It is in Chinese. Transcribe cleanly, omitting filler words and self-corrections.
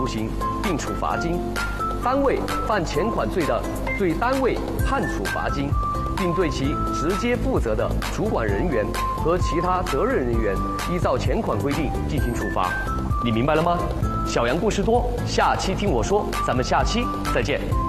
处刑，并处罚金；单位犯前款罪的，对单位判处罚金，并对其直接负责的主管人员和其他责任人员依照前款规定进行处罚。你明白了吗？小杨故事多，下期听我说，咱们下期再见。